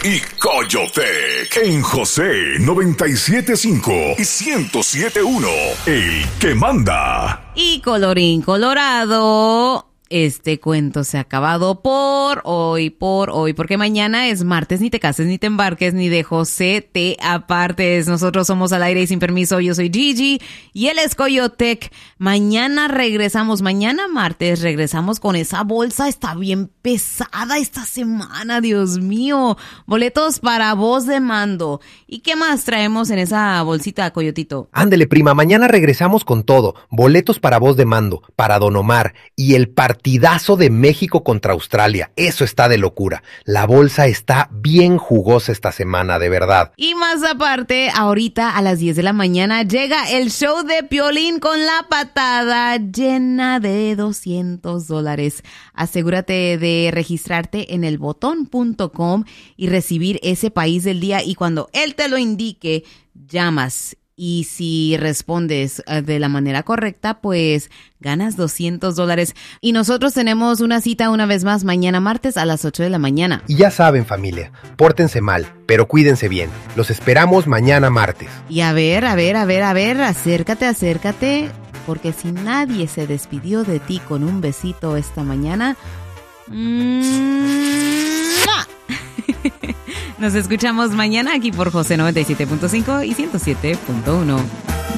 y Coyotec en José 97.5 y 107.1, el que manda. Y colorín colorado, este cuento se ha acabado por hoy, porque mañana es martes, ni te cases, ni te embarques, ni de José te apartes. Nosotros somos Al Aire y Sin Permiso, yo soy Gigi y él es Coyotec. Mañana martes regresamos con esa bolsa, está bien pesada esta semana, Dios mío. Boletos para Voz de Mando. ¿Y qué más traemos en esa bolsita, Coyotito? Ándele, prima, mañana regresamos con todo. Boletos para Voz de Mando, para Don Omar y el partidazo de México contra Australia. Eso está de locura. La bolsa está bien jugosa esta semana, de verdad. Y más aparte, ahorita a las 10 de la mañana llega el show de Piolín con la patada llena de $200. Asegúrate de registrarte en elbotón.com y recibir ese país del día, y cuando él te lo indique, llamas. Y si respondes de la manera correcta, pues ganas $200. Y nosotros tenemos una cita una vez más mañana martes a las 8 de la mañana. Y ya saben, familia, pórtense mal, pero cuídense bien. Los esperamos mañana martes. Y a ver, acércate, porque si nadie se despidió de ti con un besito esta mañana... Nos escuchamos mañana aquí por José 97.5 y 107.1.